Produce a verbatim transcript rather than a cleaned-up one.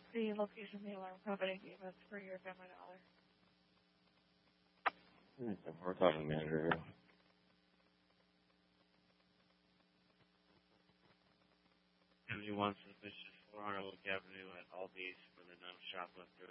the location the alarm company gave us for your Family Dollar. We're talking manager here. seventy-one suspicious four hundred Oak Avenue at Aldi's for the non shoplifter